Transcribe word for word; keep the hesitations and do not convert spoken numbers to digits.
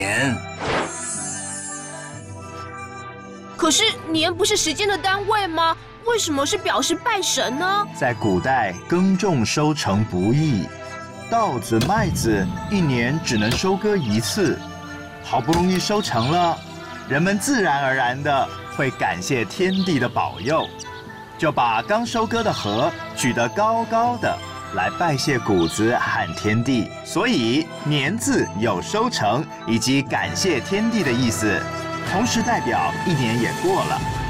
年。 可是年不是时间的单位吗？为什么是表示拜神呢？ 在古代，耕种收成不易，稻子、麦子一年只能收割一次，好不容易收成了，人们自然而然的会感谢天地的保佑，就把刚收割的禾举得高高的，来拜谢谷子和天地。所以“年”字有收成以及感谢天地的意思，同时代表一年也过了。